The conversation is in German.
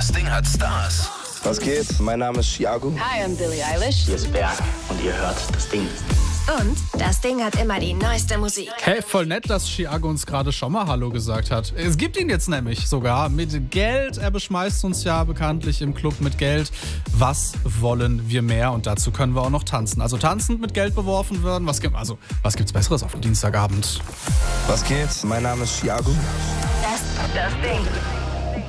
Das Ding hat Stars. Was geht? Mein Name ist Thiago. Hi, I'm Billie Eilish. Hier ist Berg und ihr hört das Ding. Und das Ding hat immer die neueste Musik. Hey, voll nett, dass Thiago uns gerade schon mal Hallo gesagt hat. Es gibt ihn jetzt nämlich sogar mit Geld. Er beschmeißt uns ja bekanntlich im Club mit Geld. Was wollen wir mehr? Und dazu können wir auch noch tanzen. Also tanzend mit Geld beworfen werden. Was gibt's Besseres auf dem Dienstagabend? Was geht? Mein Name ist Thiago. Das Ding.